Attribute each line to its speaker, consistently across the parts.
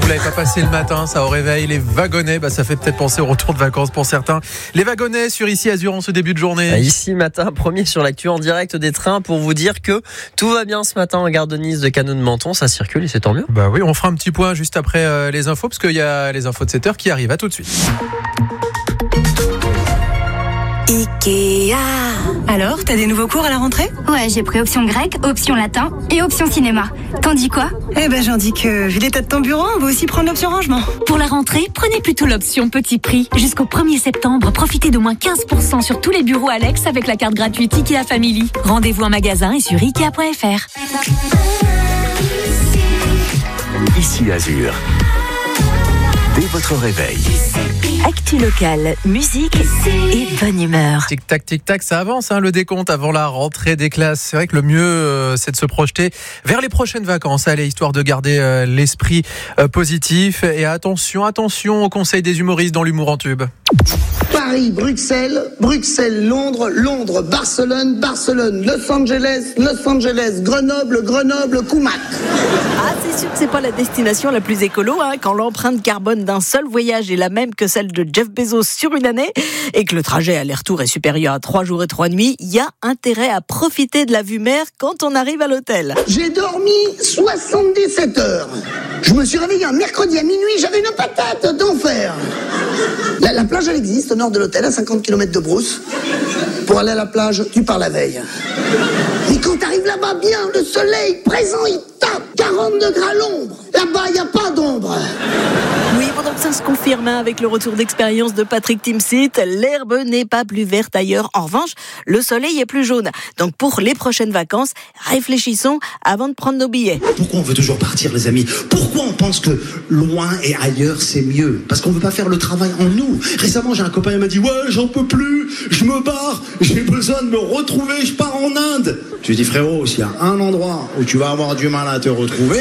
Speaker 1: vous l'avez pas passé le matin, ça au réveil, les wagonnets, ça fait peut-être penser au retour de vacances pour certains. Les wagonnets sur Ici Azur en ce début de journée.
Speaker 2: Ici matin, premier sur l'actu en direct des trains pour vous dire que tout va bien ce matin en gare de Nice de Canaux de Menton, ça circule et c'est tant mieux.
Speaker 1: Oui, on fera un petit point juste après les infos parce qu'il y a les infos de 7h qui arrivent, à tout de suite.
Speaker 3: Ikea.
Speaker 4: Alors, t'as des nouveaux cours à la rentrée ?
Speaker 3: Ouais, j'ai pris option grec, option latin et option cinéma. T'en dis quoi ?
Speaker 4: J'en dis que, vu l'état de ton bureau, on va aussi prendre l'option rangement.
Speaker 5: Pour la rentrée, prenez plutôt l'option petit prix. Jusqu'au 1er septembre, profitez d'au moins 15% sur tous les bureaux Alex avec la carte gratuite Ikea Family. Rendez-vous en magasin et sur Ikea.fr.
Speaker 6: Ici Azur. Dès votre réveil.
Speaker 5: Actu locale, musique et bonne humeur.
Speaker 1: Tic-tac, ça avance le décompte avant la rentrée des classes. C'est vrai que le mieux, c'est de se projeter vers les prochaines vacances. Allez, histoire de garder l'esprit positif. Et attention au conseil des humoristes dans l'humour en tube.
Speaker 7: Paris, Bruxelles, Londres, Barcelone, Los Angeles, Grenoble, Coumac.
Speaker 8: C'est sûr que c'est pas la destination la plus écolo, quand l'empreinte carbone d'un seul voyage est la même que celle de Jeff Bezos sur une année et que le trajet aller-retour est supérieur à 3 jours et 3 nuits, il y a intérêt à profiter de la vue mer quand on arrive à l'hôtel.
Speaker 7: J'ai dormi 77 heures. Je me suis réveillé un mercredi à minuit, j'avais une patate d'enfer. La plage, elle existe au nord de l'hôtel, à 50 km de Brousse. Pour aller à la plage, tu pars la veille. Mais quand t'arrives là-bas bien, le soleil présent, il tape 40 degrés à l'ombre. Là-bas, il n'y a pas d'ombre.
Speaker 8: Oui, pendant que ça se confirme avec le retour d'expérience de Patrick Timsit, l'herbe n'est pas plus verte ailleurs. En revanche, le soleil est plus jaune. Donc pour les prochaines vacances, réfléchissons avant de prendre nos billets.
Speaker 9: Pourquoi on veut toujours partir, les amis ? Pourquoi on pense que loin et ailleurs, c'est mieux ? Parce qu'on ne veut pas faire le travail en nous. Récemment, j'ai un copain qui m'a dit « Ouais, j'en peux plus, je me barre, j'ai besoin de me retrouver, je pars en Inde. » Je lui dis « Frérot, s'il y a un endroit où tu vas avoir du mal à te retrouver,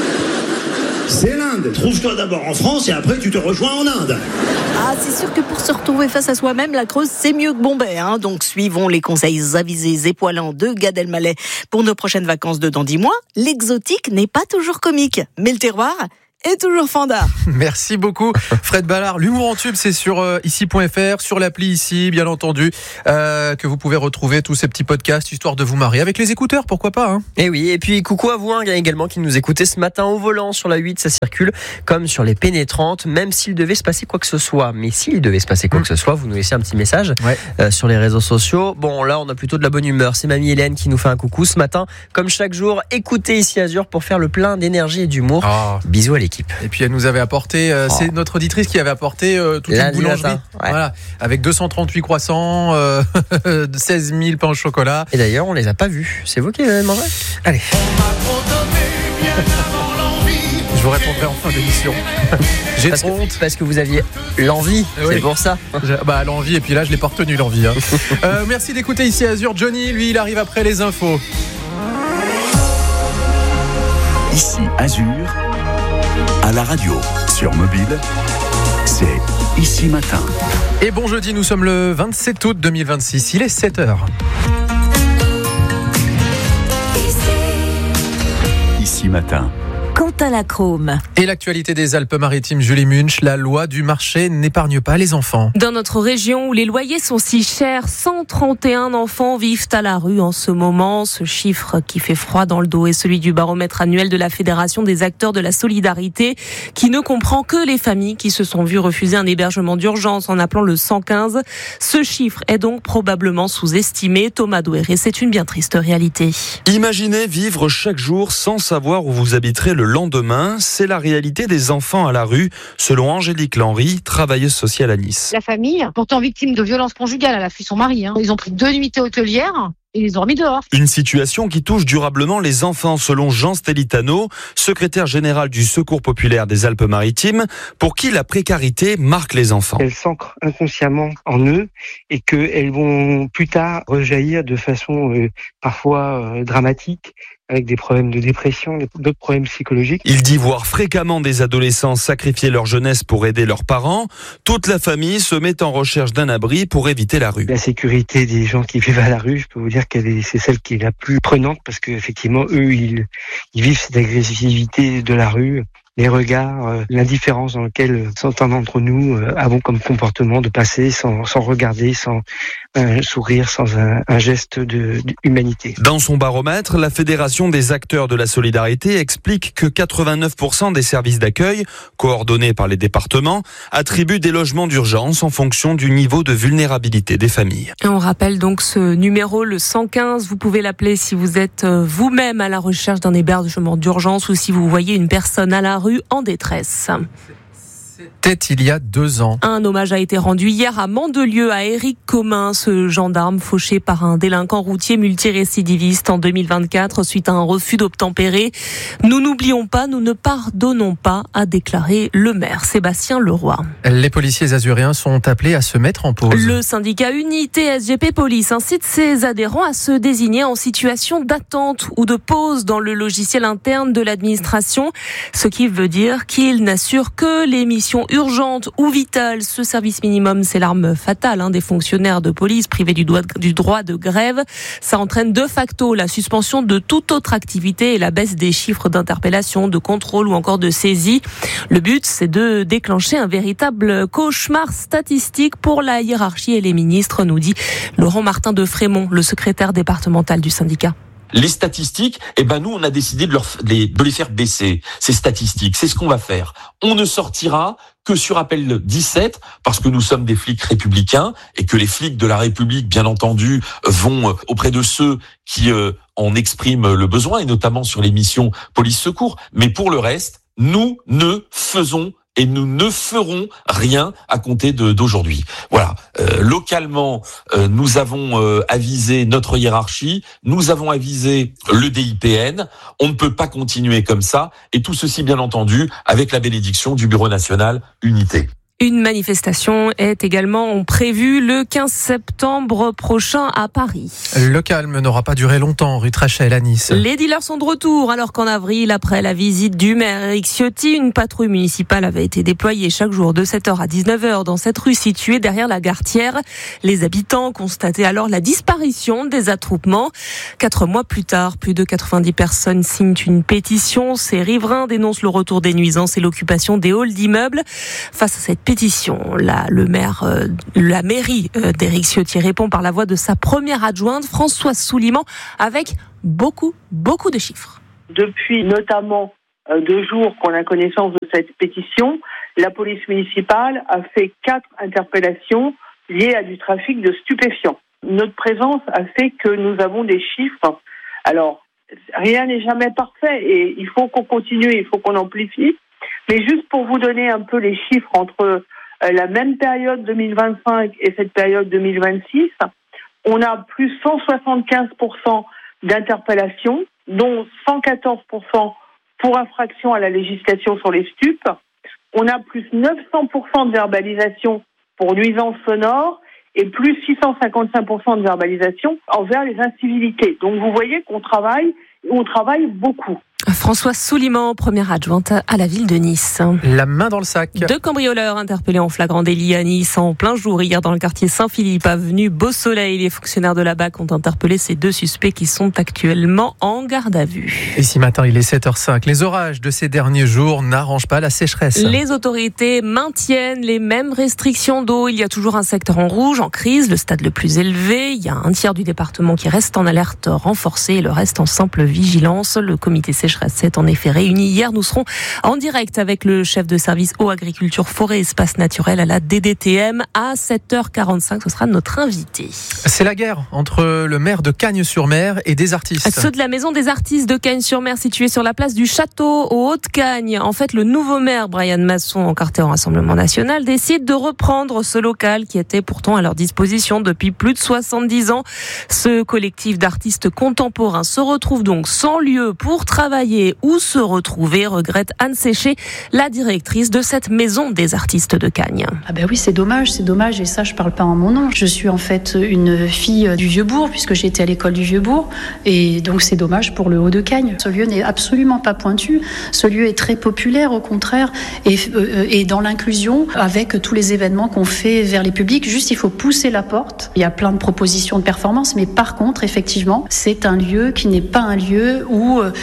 Speaker 9: c'est l'Inde. Trouve-toi d'abord en France et après tu te rejoins en Inde. »
Speaker 8: C'est sûr que pour se retrouver face à soi-même, la Creuse, c'est mieux que Bombay. Donc suivons les conseils avisés et poilants de Gad Elmaleh pour nos prochaines vacances de dans 10 mois. L'exotique n'est pas toujours comique, mais le terroir est toujours fandard.
Speaker 1: Merci beaucoup Fred Ballard. L'humour en tube, c'est sur ici.fr, sur l'appli Ici, bien entendu, que vous pouvez retrouver tous ces petits podcasts, histoire de vous marrer avec les écouteurs, pourquoi pas.
Speaker 2: Et oui, et puis coucou à vous également qui nous écoutez ce matin au volant sur la 8, ça circule comme sur les pénétrantes, même s'il devait se passer quoi que ce soit. Mais s'il devait se passer quoi que ce soit, vous nous laissez un petit message sur les réseaux sociaux. Bon, là, on a plutôt de la bonne humeur. C'est Mamie Hélène qui nous fait un coucou ce matin. Comme chaque jour, écoutez Ici Azur pour faire le plein d'énergie et d'humour. Bisous à l'équipe.
Speaker 1: Et puis elle nous avait apporté, c'est notre auditrice qui avait apporté toute une boulangerie, voilà, avec 238 croissants, 16 000 pains au chocolat.
Speaker 2: Et d'ailleurs, on les a pas vus. C'est vous qui les avez mangés ?
Speaker 1: Allez. Je vous répondrai en fin d'émission. J'ai honte.
Speaker 2: Parce que vous aviez l'envie, c'est pour ça.
Speaker 1: L'envie, et puis là, je l'ai pas retenu, l'envie. Merci d'écouter Ici Azur. Johnny, lui, il arrive après les infos.
Speaker 6: Ici Azur. À la radio, sur mobile, c'est Ici Matin.
Speaker 1: Et bon jeudi, nous sommes le 27 août 2026, il est 7h.
Speaker 6: Ici Matin.
Speaker 5: Quentin Lacrome.
Speaker 1: Et l'actualité des Alpes-Maritimes, Julie Munch, la loi du marché n'épargne pas les enfants.
Speaker 10: Dans notre région où les loyers sont si chers, 131 enfants vivent à la rue en ce moment. Ce chiffre qui fait froid dans le dos est celui du baromètre annuel de la Fédération des acteurs de la solidarité, qui ne comprend que les familles qui se sont vues refuser un hébergement d'urgence en appelant le 115. Ce chiffre est donc probablement sous-estimé. Thomas Douéré, c'est une bien triste réalité.
Speaker 11: Imaginez vivre chaque jour sans savoir où vous habiterez le lendemain, c'est la réalité des enfants à la rue, selon Angélique Lenry, travailleuse sociale à Nice.
Speaker 12: La famille, pourtant victime de violences conjugales, elle a fui son mari. Ils ont pris 2 nuitées hôtelières et les ont remis dehors.
Speaker 11: Une situation qui touche durablement les enfants, selon Jean Stellitano, secrétaire général du Secours populaire des Alpes-Maritimes, pour qui la précarité marque les enfants.
Speaker 13: Elles s'ancrent inconsciemment en eux et qu'elles vont plus tard rejaillir de façon parfois dramatique, avec des problèmes de dépression, d'autres problèmes psychologiques.
Speaker 11: Il dit voir fréquemment des adolescents sacrifier leur jeunesse pour aider leurs parents. Toute la famille se met en recherche d'un abri pour éviter la rue.
Speaker 13: La sécurité des gens qui vivent à la rue, je peux vous dire c'est celle qui est la plus prenante parce qu'effectivement, eux, ils vivent cette agressivité de la rue les regards, l'indifférence dans laquelle certains d'entre nous avons comme comportement de passer sans regarder, sans un sourire, sans un geste d'humanité.
Speaker 11: Dans son baromètre, la Fédération des acteurs de la solidarité explique que 89% des services d'accueil, coordonnés par les départements, attribuent des logements d'urgence en fonction du niveau de vulnérabilité des familles.
Speaker 10: Et on rappelle donc ce numéro, le 115. Vous pouvez l'appeler si vous êtes vous-même à la recherche d'un hébergement d'urgence ou si vous voyez une personne à la rue en détresse.
Speaker 1: C'était il y a 2 ans.
Speaker 10: Un hommage a été rendu hier à Mandelieu à Éric Commun, ce gendarme fauché par un délinquant routier multirécidiviste en 2024 suite à un refus d'obtempérer. Nous n'oublions pas, nous ne pardonnons pas, a déclaré le maire Sébastien Leroy.
Speaker 1: Les policiers azuréens sont appelés à se mettre en pause.
Speaker 10: Le syndicat Unité SGP Police incite ses adhérents à se désigner en situation d'attente ou de pause dans le logiciel interne de l'administration, ce qui veut dire qu'il n'assure que les missions urgente ou vitale. Ce service minimum, c'est l'arme fatale des fonctionnaires de police privés du droit de grève. Ça entraîne de facto la suspension de toute autre activité et la baisse des chiffres d'interpellation, de contrôle ou encore de saisie. Le but, c'est de déclencher un véritable cauchemar statistique pour la hiérarchie et les ministres, nous dit Laurent Martin de Frémont, le secrétaire départemental du syndicat.
Speaker 14: Les statistiques, nous, on a décidé de les faire baisser, ces statistiques. C'est ce qu'on va faire. On ne sortira que sur appel 17, parce que nous sommes des flics républicains et que les flics de la République, bien entendu, vont auprès de ceux qui en expriment le besoin, et notamment sur les missions police-secours. Mais pour le reste, nous ne faisons et nous ne ferons rien à compter d'aujourd'hui. Voilà. Localement, nous avons avisé notre hiérarchie, nous avons avisé le DIPN. On ne peut pas continuer comme ça. Et tout ceci, bien entendu, avec la bénédiction du Bureau national Unité.
Speaker 10: Une manifestation est également prévue le 15 septembre prochain à Paris.
Speaker 1: Le calme n'aura pas duré longtemps, rue Trachel à Nice.
Speaker 10: Les dealers sont de retour, alors qu'en avril, après la visite du maire Éric Ciotti, une patrouille municipale avait été déployée chaque jour de 7h à 19h dans cette rue située derrière la Gartière. Les habitants constataient alors la disparition des attroupements. 4 mois plus tard, plus de 90 personnes signent une pétition. Ces riverains dénoncent le retour des nuisances et l'occupation des halls d'immeubles. Face à cette pétition, la mairie d'Éric Ciotti répond par la voix de sa première adjointe, Françoise Souliman, avec beaucoup de chiffres.
Speaker 15: Depuis notamment 2 jours qu'on a connaissance de cette pétition, la police municipale a fait 4 interpellations liées à du trafic de stupéfiants. Notre présence a fait que nous avons des chiffres. Alors, rien n'est jamais parfait et il faut qu'on continue, il faut qu'on amplifie. Mais juste pour vous donner un peu les chiffres entre la même période 2025 et cette période 2026, on a plus 175% d'interpellations, dont 114% pour infraction à la législation sur les stupes. On a plus 900% de verbalisation pour nuisances sonores et plus 655% de verbalisation envers les incivilités. Donc vous voyez qu'on travaille, on travaille beaucoup.
Speaker 10: Françoise Souliman, première adjointe à la ville de Nice.
Speaker 1: La main dans le sac.
Speaker 10: 2 cambrioleurs interpellés en flagrant délit à Nice en plein jour hier dans le quartier Saint-Philippe, avenue Beau-Soleil. Les fonctionnaires de la BAC ont interpellé ces 2 suspects qui sont actuellement en garde à vue.
Speaker 1: Et ce matin, il est 7h05. Les orages de ces derniers jours n'arrangent pas la sécheresse.
Speaker 10: Les autorités maintiennent les mêmes restrictions d'eau. Il y a toujours un secteur en rouge, en crise, le stade le plus élevé. Il y a un tiers du département qui reste en alerte renforcée et le reste en simple vigilance. Le comité sécheresse s'est en effet réuni hier. Nous serons en direct avec le chef de service eau, agriculture, forêt et espace naturel à la DDTM à 7h45. Ce sera notre invité.
Speaker 1: C'est la guerre entre le maire de Cagnes-sur-Mer et des artistes.
Speaker 10: Ceux de la maison des artistes de Cagnes-sur-Mer, située sur la place du Château, aux Hauts-de-Cagnes. En fait, le nouveau maire, Brian Masson, encarté au Rassemblement national, décide de reprendre ce local qui était pourtant à leur disposition depuis plus de 70 ans. Ce collectif d'artistes contemporains se retrouve donc sans lieu pour travailler ou se retrouver, regrette Anne Séché, la directrice de cette maison des artistes de Cagnes.
Speaker 16: Ah ben oui, c'est dommage, et ça je parle pas en mon nom. Je suis en fait une fille du Vieux-Bourg, puisque j'ai été à l'école du Vieux-Bourg, et donc c'est dommage pour le Haut-de-Cagnes. Ce lieu n'est absolument pas pointu, ce lieu est très populaire au contraire, et dans l'inclusion, avec tous les événements qu'on fait vers les publics, juste il faut pousser la porte. Il y a plein de propositions de performance, mais par contre, effectivement, c'est un lieu qui n'est pas un lieu où les artistes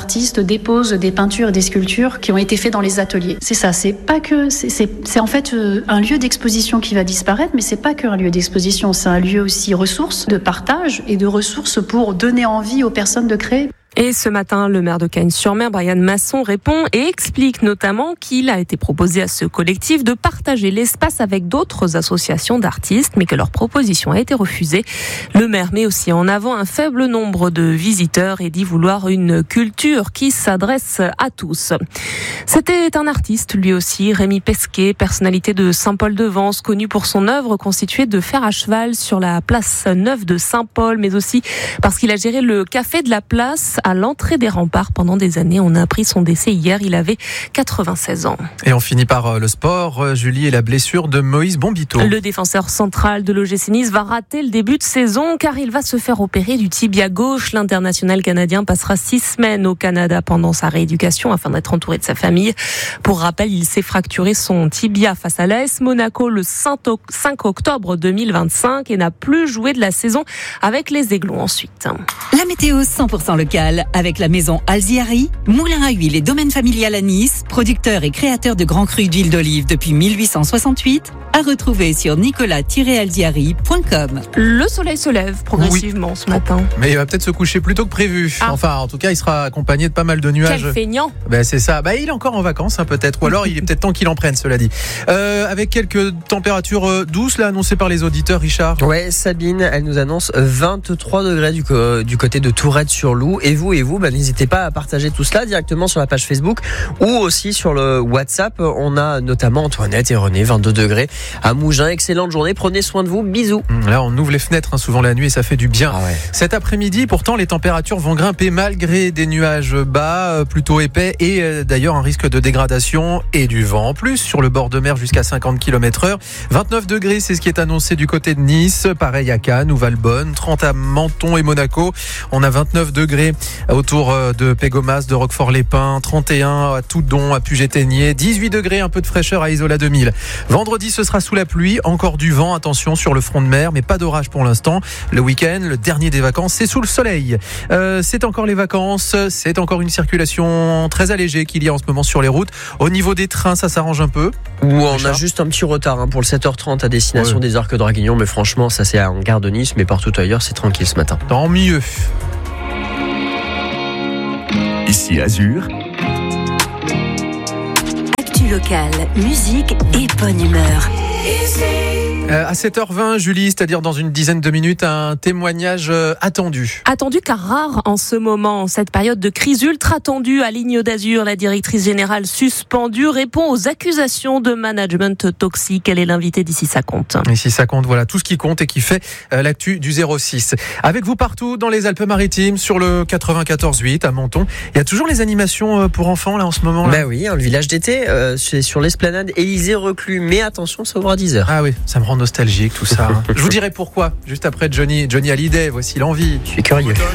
Speaker 16: artistes déposent des peintures et des sculptures qui ont été faites dans les ateliers. C'est ça, c'est pas que c'est en fait un lieu d'exposition qui va disparaître, mais c'est pas qu'un lieu d'exposition, c'est un lieu aussi ressource, de partage et de ressources pour donner envie aux personnes de créer.
Speaker 10: Et ce matin, le maire de Cagnes-sur-Mer, Brian Masson, répond et explique notamment qu'il a été proposé à ce collectif de partager l'espace avec d'autres associations d'artistes, mais que leur proposition a été refusée. Le maire met aussi en avant un faible nombre de visiteurs et dit vouloir une culture qui s'adresse à tous. C'était un artiste, lui aussi, Rémi Pesquet, personnalité de Saint-Paul-de-Vence, connu pour son œuvre constituée de fer à cheval sur la place neuve de Saint-Paul, mais aussi parce qu'il a géré le café de la place à l'entrée des remparts pendant des années. On a appris son décès hier, il avait 96 ans.
Speaker 1: Et on finit par le sport, Julie, et la blessure de Moïse Bombito.
Speaker 10: Le défenseur central de l'OGC Nice va rater le début de saison car il va se faire opérer du tibia gauche. L'international canadien passera 6 semaines au Canada pendant sa rééducation afin d'être entouré de sa famille. Pour rappel, il s'est fracturé son tibia face à l'AS Monaco le 5 octobre 2025 et n'a plus joué de la saison avec les Aiglons ensuite.
Speaker 17: La météo 100% locale avec la maison Alziari, moulin à huile et domaine familial à Nice, producteur et créateur de grands crus d'huile d'olive depuis 1868, à retrouver sur nicolas-alziari.com.
Speaker 10: Le soleil se lève progressivement ce matin.
Speaker 1: Mais il va peut-être se coucher plus tôt que prévu. Enfin, en tout cas, il sera accompagné de pas mal de nuages.
Speaker 10: Quel feignant.
Speaker 1: C'est ça. Il est encore en vacances, peut-être. Ou alors, il est peut-être temps qu'il en prenne, cela dit. Avec quelques températures douces, là, annoncées par les auditeurs, Richard.
Speaker 2: Ouais, Sabine, elle nous annonce 23 degrés du côté de Tourette-sur-Loup. Et vous, n'hésitez pas à partager tout cela directement sur la page Facebook ou aussi sur le WhatsApp. On a notamment Antoinette et René, 22 degrés à Mougins. Excellente journée, prenez soin de vous, bisous.
Speaker 1: Là, on ouvre les fenêtres souvent la nuit et ça fait du bien. Cet après-midi, pourtant, les températures vont grimper malgré des nuages bas, plutôt épais et d'ailleurs un risque de dégradation et du vent en plus sur le bord de mer jusqu'à 50 km/h. 29 degrés, c'est ce qui est annoncé du côté de Nice. Pareil à Cannes ou Valbonne. 30 à Menton et Monaco. On a 29 degrés autour de Pégomas, de Roquefort-les-Pins, 31 à Toudon, à Puget-Théniers, 18 degrés, un peu de fraîcheur à Isola 2000. Vendredi, ce sera sous la pluie, encore du vent, attention sur le front de mer, mais pas d'orage pour l'instant. Le week-end, le dernier des vacances, c'est sous le soleil. C'est encore les vacances, c'est encore une circulation très allégée qu'il y a en ce moment sur les routes. Au niveau des trains, ça s'arrange un peu.
Speaker 2: On a juste un petit retard pour le 7h30 à destination des Arcs Draguignan, mais franchement, ça c'est en gare de Nice, mais partout ailleurs, c'est tranquille ce matin.
Speaker 1: Tant mieux.
Speaker 6: Ici Azur.
Speaker 17: Actu locale, musique et bonne humeur.
Speaker 1: À 7h20, Julie, c'est-à-dire dans une dizaine de minutes, un témoignage attendu.
Speaker 10: Attendu car rare en ce moment. En cette période de crise ultra tendue à Ligne d'Azur, la directrice générale suspendue répond aux accusations de management toxique. Elle est l'invitée d'Ici ça compte.
Speaker 1: Ici ça compte, voilà tout ce qui compte et qui fait l'actu du 06. Avec vous partout dans les Alpes-Maritimes, sur le 94.8 à Menton. Il y a toujours les animations pour enfants là en ce moment là.
Speaker 2: Oui, le village d'été, c'est sur l'esplanade Élysée-Reclus. Mais attention, ça ouvre à 10h.
Speaker 1: Ah oui, ça me rend nostalgique tout ça. Je vous dirai pourquoi, juste après Johnny Hallyday, voici l'envie.
Speaker 2: Je suis curieux.